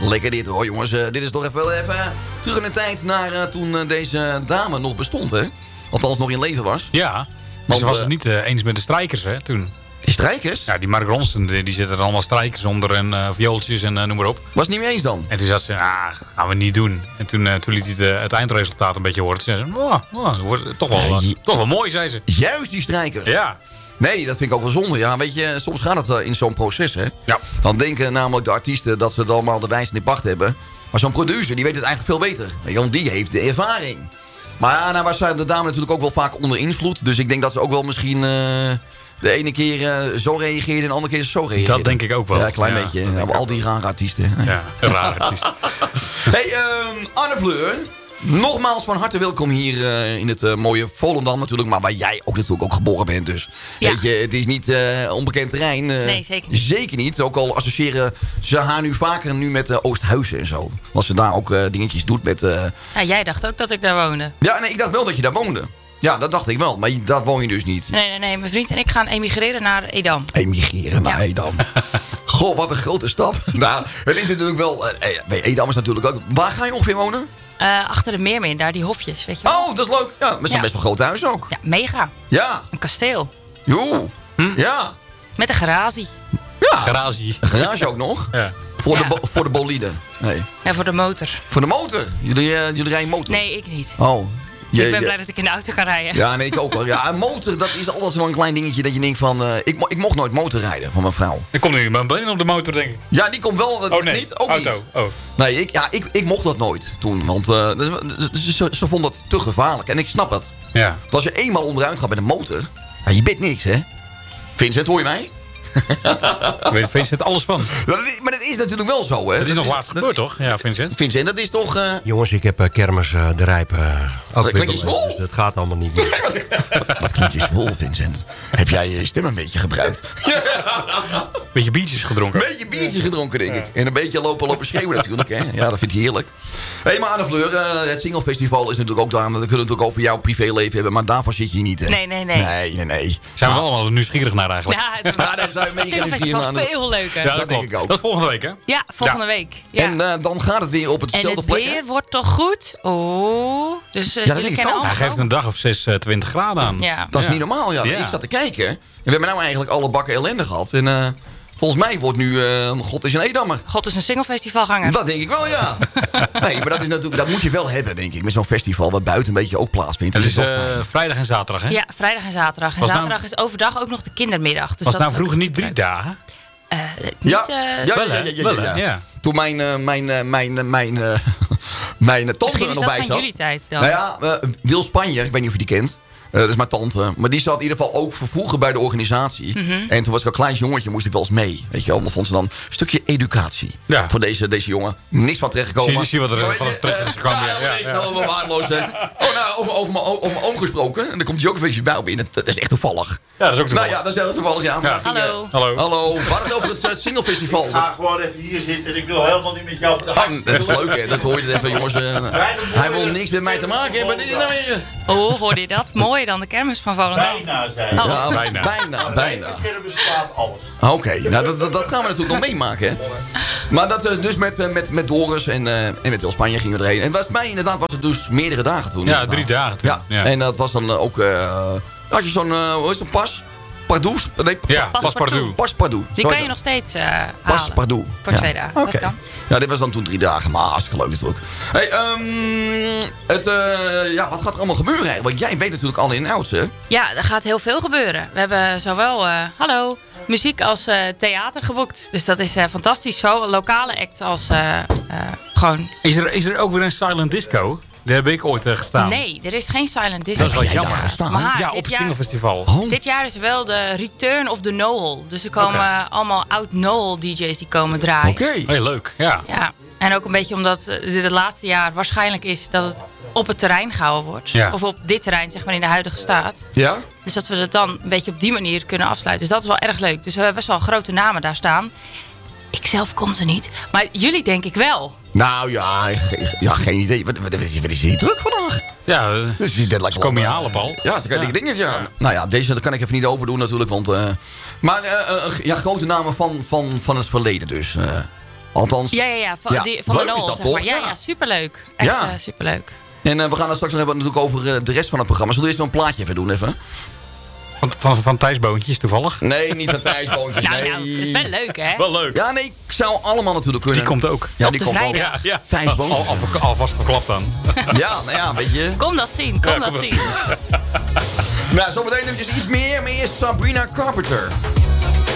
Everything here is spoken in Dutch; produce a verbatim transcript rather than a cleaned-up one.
Lekker dit hoor, jongens. Uh, dit is toch even wel even terug in de tijd naar uh, toen uh, deze dame nog bestond, hè? Althans nog in leven was. Ja, want ze was het niet uh, eens met de strijkers, hè, toen. Die strijkers? Ja, die Mark Ronson, die, die zitten er allemaal strijkers onder en uh, viooltjes en uh, noem maar op. Was het niet mee eens dan? En toen zei ze, ah, gaan we niet doen. En toen, uh, toen liet hij de, het eindresultaat een beetje horen. Toen zei ze, oh, oh, wordt toch, wel, ja, je... toch wel mooi, zei ze. Juist die strijkers. Ja. Nee, dat vind ik ook wel zonde. Ja, weet je, soms gaat het uh, in zo'n proces, hè. Ja. Dan denken namelijk de artiesten dat ze het allemaal de wijs in de pacht hebben. Maar zo'n producer, die weet het eigenlijk veel beter. Weet je, want die heeft de ervaring. Maar ja, nou was de dame natuurlijk ook wel vaak onder invloed. Dus ik denk dat ze ook wel misschien... Uh, de ene keer uh, zo reageerde en de andere keer zo reageerde. Dat denk ik ook wel. Ja, een klein ja, beetje. Ja, al die rare artiesten. Ja, een rare artiest. Hey, um, Anne Fleur. Nogmaals van harte welkom hier uh, in het uh, mooie Volendam natuurlijk. Maar waar jij ook natuurlijk ook geboren bent. Dus ja. Weet je, het is niet uh, onbekend terrein. Uh, nee, zeker niet. Zeker niet. Ook al associëren ze haar nu vaker nu met uh, Oosthuizen en zo. Als ze daar ook uh, dingetjes doet met... Uh... Ja, jij dacht ook dat ik daar woonde. Ja, nee, ik dacht wel dat je daar woonde. Ja, dat dacht ik wel. Maar dat woon je dus niet. Nee, nee, nee. Mijn vriend en ik gaan emigreren naar Edam. Emigreren naar ja. Edam. Goh, wat een grote stap. Nou, het is natuurlijk wel... Uh, Edam is natuurlijk ook... Waar ga je ongeveer wonen? Uh, achter de Meermin, daar die hofjes, weet je wel. Oh, dat is leuk. Ja, met zo'n ja. best wel groot huis ook. Ja, mega. Ja. Een kasteel. Joe. Hm? Ja. Met een garage. Ja. Garage. Een garage ook nog? Ja. Voor, ja. de voor de bolide? Nee. Ja, voor de motor. Voor de motor? Jullie, uh, jullie rijden motor? Nee, ik niet. Oh. Je, ik ben je... blij dat ik in de auto kan rijden. Ja, nee, ik ook wel. Ja, een motor, dat is altijd wel een klein dingetje dat je denkt van... Uh, ik, mo ik mocht nooit motorrijden van mijn vrouw. Ik kom nu mijn benen op de motor, denk ik. Ja, die komt wel. Oh nee, niet? Ook auto. Niet. Oh. Nee, ik, ja, ik, ik mocht dat nooit toen. Want uh, ze, ze, ze vond dat te gevaarlijk. En ik snap het. Ja. Want als je eenmaal onderuit gaat met een motor... Ja, je bent niks, hè? Vincent, hoor je mij? Daar weet Vincent alles van. Maar dat is natuurlijk wel zo, hè? Dat is nog laatst gebeurd, toch? Ja, Vincent. Vincent, dat is toch... Uh... Jongens, ik heb uh, kermis uh, de Rijp uh, ook dat klinkt je zwol? Dus dat gaat allemaal niet meer. wat, wat klinkt je zwol, Vincent? Heb jij je stem een beetje gebruikt? Beetje biertjes gedronken. Een beetje biertjes gedronken, denk ik. En een beetje lopen lopen schreeuwen natuurlijk, hè? Ja, dat vindt hij heerlijk. Hé, hey, maar Anne Fleur, uh, het Single Festival is natuurlijk ook daar. We kunnen het natuurlijk over jouw privéleven hebben, maar daarvoor zit je hier niet, hè? Nee, nee, nee. Nee, nee, nee. Zijn we allemaal nieuwsgierig naar eigenlijk? Ja, het ja, daar zou je mee Single Festival is veel leuker. Ja, dat, dat denk ik ook. Dat is volgende week, hè? Ja, volgende ja. week. Ja. En uh, dan gaat het weer op hetzelfde plek. En het weer wordt toch goed? Oh. Dus uh, ja, jullie kennen allemaal. Hij geeft een dag of zesentwintig graden aan. Ja. Dat is ja. niet normaal, ja. ja. Ik zat te kijken. En we hebben nou eigenlijk alle bakken ellende gehad. En uh, volgens mij wordt nu... Uh, God is een Edammer. God is een Single Festivalganger. Dat denk ik wel, ja. Nee, maar dat, is natuurlijk, dat moet je wel hebben, denk ik. Met zo'n festival wat buiten een beetje ook plaatsvindt. Het is uh, vrijdag en zaterdag, hè? Ja, vrijdag en zaterdag. En was zaterdag nou, is overdag ook nog de kindermiddag. Dus was dat nou is vroeger niet drie leuk. dagen? Uh, niet, ja. Uh, Ja, ja, ja, ja, ja, ja, ja. ja. Toen mijn, uh, mijn, uh, mijn, uh, mijn, uh, mijn uh, tante er nog bij zat. Misschien is dat van jullie tijd dan. Nou ja, uh, Wil Spanjer, ik weet niet of je die kent. Uh, dat is mijn tante. Maar die zat in ieder geval ook vroeger bij de organisatie. Mm-hmm. En toen was ik een klein jongetje, moest ik wel eens mee. Weet je wel, dan vond ze dan een stukje educatie. Ja. Voor deze, deze jongen. Niks van terechtgekomen. Zie, zie wat er van terecht is gekomen. Ja, ja, ja, ja. ja. Wel waardeloos, hè. Oh, nou, over, over, mijn, over mijn oom gesproken. En dan komt hij ook een beetje bij binnen. Dat is echt toevallig. Ja, dat is ook toevallig. Nou ja, dat is echt toevallig, ja. ja. Ging, Hallo. uh, Hallo. Hallo. We hadden het over het, het Single Festival. Ik ga gewoon even hier zitten en ik wil helemaal niet met jou op de Ah, dat is leuk, hè. Dat hoor je even, jongens. Uh, hij wil niks met mij te maken hebben. Dit is nou weer... Oh, hoorde je dat? Mooier dan de kermis van Volendam. Bijna, zei Oh. Ja, bijna. Bijna, bijna. De kermis slaat alles. Oké, okay, nou dat, dat, dat gaan we natuurlijk nog meemaken, hè. Maar dat is dus met, met, met Doris en, uh, en met Wil Spanje gingen we erheen. En was mij inderdaad was het dus meerdere dagen toen. Ja, inderdaad. drie dagen toen. Ja. Ja. En dat was dan ook... Uh, had je zo'n, uh, hoe is het, pas? Pardoes? Nee, Ja, Passepartout. Passepartout. Paspartout. Die kan je nog steeds uh, halen. Paspartout. Voor ja. twee dagen. Oké. Dat kan. Ja, dit was dan toen drie dagen. Maar hartstikke leuk natuurlijk. Hey, um, het, uh, ja, wat gaat er allemaal gebeuren eigenlijk? Want jij weet natuurlijk al in en outs, hè? Ja, er gaat heel veel gebeuren. We hebben zowel, uh, hallo, muziek als uh, theater geboekt. Dus dat is uh, fantastisch. Zo lokale acts als uh, uh, gewoon... Is er, is er ook weer een silent disco? Daar heb ik ooit uh, gestaan. Nee, er is geen silent disco. Dat is wel Heb jij jammer. daar gestaan? Maar Ja, dit op het jaar- Single Festival. Oh. Dit jaar is wel de Return of the Noel. Dus er komen Oké. uh, allemaal oud-Noel D J's die komen draaien. Oké. Heel leuk, ja. Ja, en ook een beetje omdat uh, dit het laatste jaar waarschijnlijk is dat het op het terrein gehouden wordt. Ja. Of op dit terrein, zeg maar in de huidige staat. Ja? Dus dat we het dan een beetje op die manier kunnen afsluiten. Dus dat is wel erg leuk. Dus we hebben best wel grote namen daar staan. Ik zelf kom ze niet. Maar jullie denk ik wel. Nou ja, ge- ja geen idee. Wat, wat, wat is hier druk vandaag? Ja, uh, Dus die ze komen je halen, Paul. Ja, ze kan ik denk het, ja. Nou ja, deze kan ik even niet open doen natuurlijk, want... Uh, maar uh, uh, ja, grote namen van, van, van het verleden dus. Uh, Althans. Ja, ja, ja. Van, Ja, die, van leuk de is Nol, dat zeg toch? maar. Ja, Ja. ja, superleuk. Echt Ja. eh, superleuk. En uh, we gaan het straks nog hebben natuurlijk over uh, de rest van het programma. Zullen we eerst wel een plaatje even doen, even? Van, van, van Thijs Boontjes toevallig. Nee, niet van Thijs Boontjes, Nou, nee. nou, dat is wel leuk, hè? Wel leuk. Ja, nee, ik zou allemaal natuurlijk kunnen. Die komt ook. Ja, Op die de komt ook. vrijdag. Ja, ja. Thijs Boontjes. Al, al, alvast verklapt dan. Ja, nou ja, weet je. Kom dat zien, kom Ja, dat kom dat zien. Nou, zometeen eventjes iets meer, maar eerst Sabrina Carpenter.